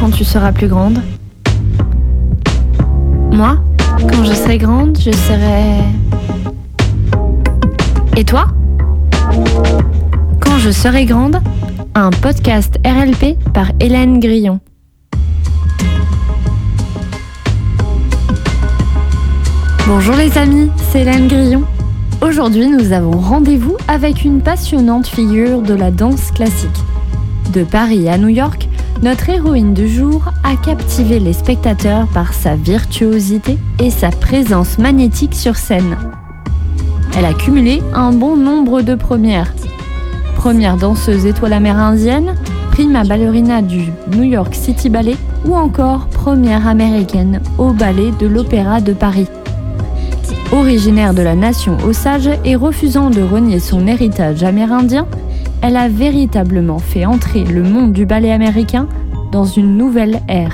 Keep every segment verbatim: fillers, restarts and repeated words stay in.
quand tu seras plus grande? Moi, quand je serai grande, je serai... Et toi? Quand je serai grande, un podcast R L P par Hélène Grillon. Bonjour les amis, c'est Hélène Grillon. Aujourd'hui, nous avons rendez-vous avec une passionnante figure de la danse classique. De Paris à New York, notre héroïne du jour a captivé les spectateurs par sa virtuosité et sa présence magnétique sur scène. Elle a cumulé un bon nombre de premières. Première danseuse étoile amérindienne, prima ballerina du New York City Ballet ou encore première américaine au ballet de l'Opéra de Paris. Originaire de la nation Osage et refusant de renier son héritage amérindien, elle a véritablement fait entrer le monde du ballet américain dans une nouvelle ère.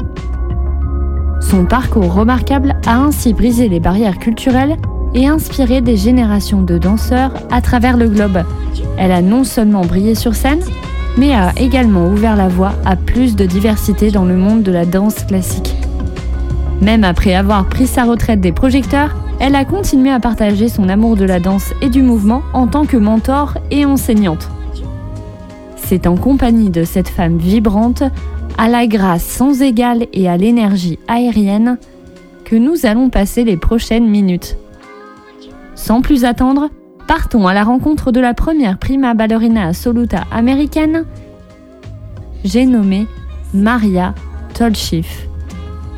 Son parcours remarquable a ainsi brisé les barrières culturelles et inspiré des générations de danseurs à travers le globe. Elle a non seulement brillé sur scène, mais a également ouvert la voie à plus de diversité dans le monde de la danse classique. Même après avoir pris sa retraite des projecteurs, elle a continué à partager son amour de la danse et du mouvement en tant que mentor et enseignante. C'est en compagnie de cette femme vibrante, à la grâce sans égale et à l'énergie aérienne, que nous allons passer les prochaines minutes. Sans plus attendre, partons à la rencontre de la première prima ballerina assoluta américaine, j'ai nommé Maria Tolchif.